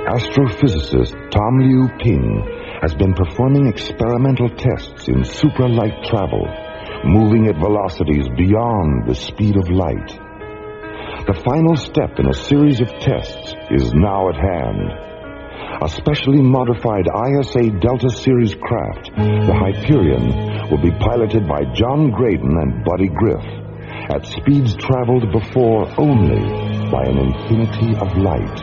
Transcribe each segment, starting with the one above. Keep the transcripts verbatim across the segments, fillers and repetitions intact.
astrophysicist Tom Liu Ping has been performing experimental tests in supralight travel, moving at velocities beyond the speed of light. The final step in a series of tests is now at hand. A specially modified I S A Delta Series craft, the Hyperion, will be piloted by John Graydon and Buddy Griff at speeds traveled before only by an infinity of light.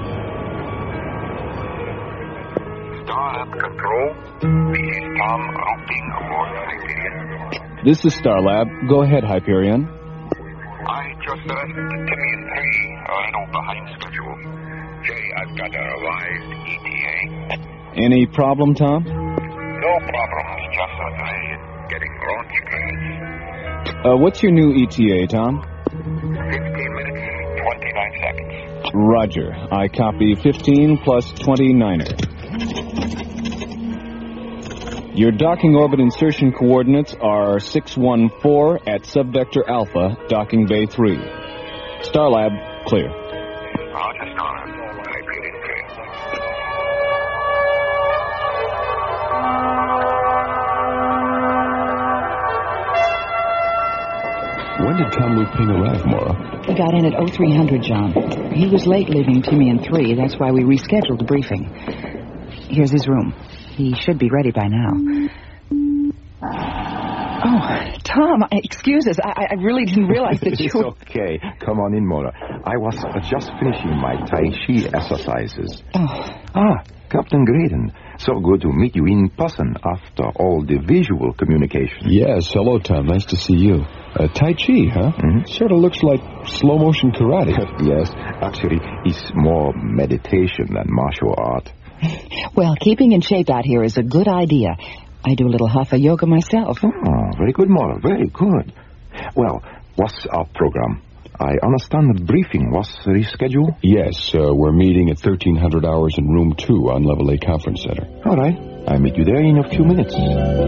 Starlab Control, this is Tom routing aboard Hyperion. This is Starlab. Go ahead, Hyperion. I just rested Timmy and three, a little behind schedule. Jay, I've got a revised E T A. Any problem, Tom? No problems, just a delay in getting launch clearance. Uh, what's your new E T A, Tom? fifteen minutes, twenty-nine seconds. Roger. I copy fifteen plus twenty-niner. Your docking orbit insertion coordinates are six one four at subvector alpha, docking bay three. Starlab, clear. Roger, Starlab. Hyperion clear. When did Tom Liu Ping arrive, Maura? He got in at oh three hundred, John. He was late leaving Timmy and three. That's why we rescheduled the briefing. Here's his room. He should be ready by now. Oh, Tom, excuse us. I, I really didn't realize that you... It's okay. Come on in, Maura. I was uh, just finishing my Tai Chi exercises. Oh. Ah, Captain Graydon. So good to meet you in person after all the visual communication. Yes, hello, Tom. Nice to see you. Uh, tai Chi, huh? Mm-hmm. Sort of looks like slow-motion karate. Yes, actually, it's more meditation than martial art. Well, keeping in shape out here is a good idea. I do a little hatha yoga myself. Oh, very good, Maura. Very good. Well, what's our program? I understand the briefing was rescheduled? Yes, uh, we're meeting at thirteen hundred hours in room two on Level A Conference Center. All right. I'll meet you there in a few minutes.